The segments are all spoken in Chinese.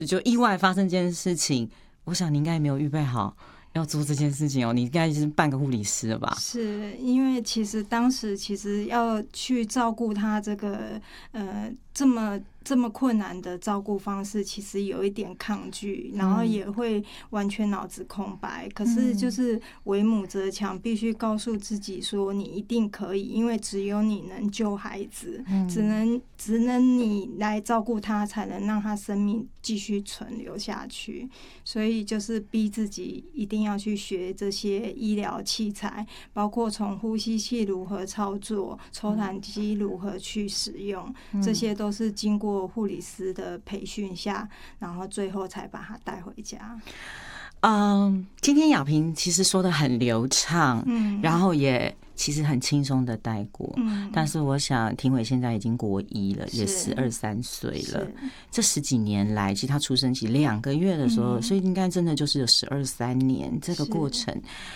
就意外发生这件事情，我想你应该也没有预备好要做这件事情哦，你应该就是半个护理师了吧？ 是因为其实当时要去照顾他这个这么困难的照顾方式，其实有一点抗拒，然后也会完全脑子空白。可是就是为母则强，必须告诉自己说你一定可以，因为只有你能救孩子，只能你来照顾他，才能让他生命继续存留下去。所以就是逼自己一定要去学这些医疗器材，包括从呼吸器如何操作，抽痰机如何去使用，这些都是经过护理师的培训下，然后最后才把他带回家。 今天雅萍其实说的很流畅，然后也其实很轻松的带过，但是我想庭伟现在已经国一了，也12、13岁了。这10几年来，其实他出生期2个月的时候，所以应该真的就是有12、13年这个过程。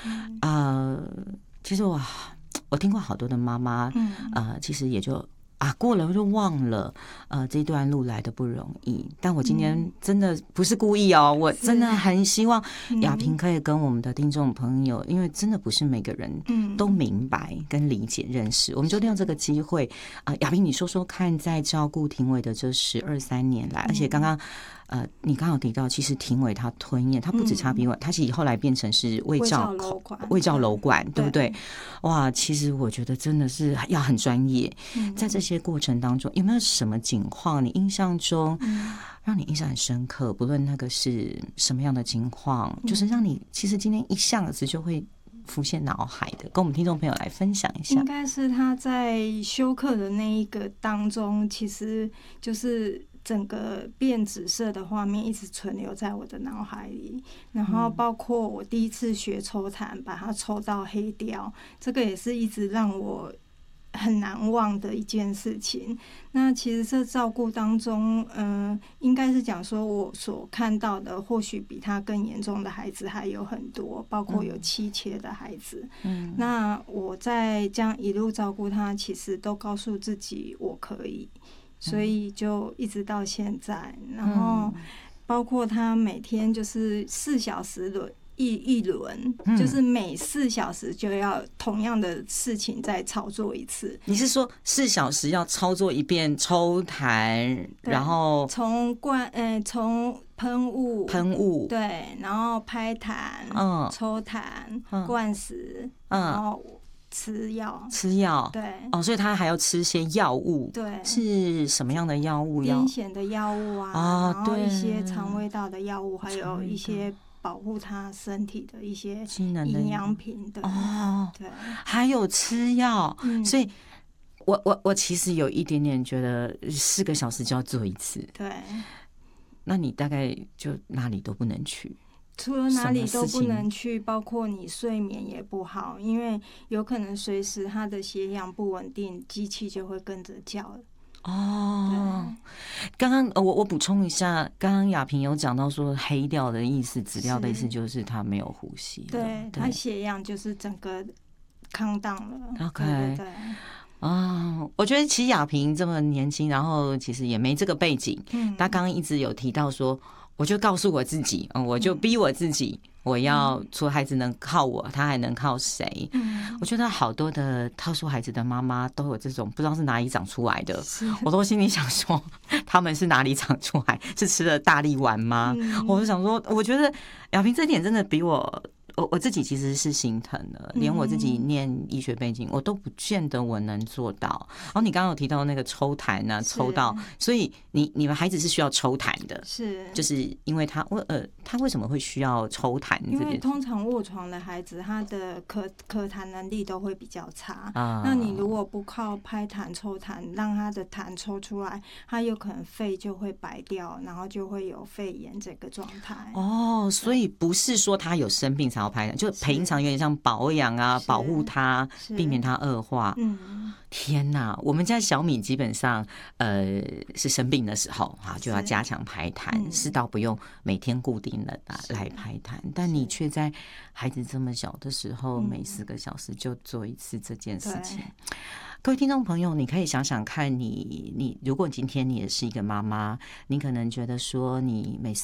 其实我听过好多的妈妈，其实也就过了就忘了，这段路来的不容易。但我今天真的不是故意哦，我真的很希望雅萍可以跟我们的听众朋友，因为真的不是每个人都明白跟理解认识，我们就利用这个机会雅萍，你说说看，在照顾庭伟的这12、13年来，而且刚刚你刚好提到，其实庭伟他吞咽，他不止插鼻管，他其实后来变成是胃造瘘管，对不对？哇，其实我觉得真的是要很专业。在这些过程当中，有没有什么情况你印象中让你印象很深刻？不论那个是什么样的情况，就是让你其实今天一下子就会浮现脑海的，跟我们听众朋友来分享一下。 应该是他在休克的那一个当中，其实就是整个变紫色的画面一直存留在我的脑海里，然后包括我第一次学抽痰，把它抽到黑掉，这个也是一直让我很难忘的一件事情。那其实这照顾当中，应该是讲说我所看到的，或许比他更严重的孩子还有很多，包括有7切的孩子。那我在这样一路照顾他，其实都告诉自己我可以。所以就一直到现在，然后包括他每天就是4小时一轮，就是每4小时就要同样的事情再操作一次。 你是说4小时要操作一遍抽痰，然后从喷雾，对，然后拍痰，抽痰，灌食，然后吃药，对， 所以他还要吃些药物， 对， 是什么样的药物？ 癫痫的药物然后一些肠胃道的药物，还有一些保护他身体的一些营养品的对， 还有吃药，所以我其实有一点点觉得4个小时就要做一次， 对， 那你大概就哪里都不能去。 除了哪里都不能去，包括你睡眠也不好，因为有可能随时他的血氧不稳定，机器就会跟着叫了。 刚刚我补充一下，刚刚雅萍有讲到说黑掉的意思，紫掉的意思就是他没有呼吸了， 对，他血氧就是整个康荡了。 OK， 对。 我觉得其实雅萍这么年轻，然后其实也没这个背景，他刚刚一直有提到说，我就告诉我自己，我就逼我自己，我要除了孩子能靠我，他还能靠谁？我觉得好多的特殊孩子的妈妈都有这种不知道是哪里长出来的，我都心里想说，他们是哪里长出来？是吃了大力丸吗？我就想说，我觉得雅萍这点真的比我自己其实是心疼的，连我自己念医学背景，我都不见得我能做到。然后你刚刚有提到那个抽痰啊，抽到，所以你们孩子是需要抽痰的， 是， 就是因为他为什么会需要抽痰？ 因为通常卧床的孩子，他的可痰能力都会比较差。那你如果不靠拍痰、抽痰，让他的痰抽出来，他有可能肺就会白掉，然后就会有肺炎这个状态。 所以不是说他有生病才要排痰，就平常有点像保养啊，保护他，避免他恶化。天哪，我们家小米基本上是生病的时候就要加强排痰，是倒不用每天固定的来排痰，但你却在孩子这么小的时候，每4个小时就做一次这件事情。各位听众朋友，你可以想想看你如果今天你也是一个妈妈，你可能觉得说你每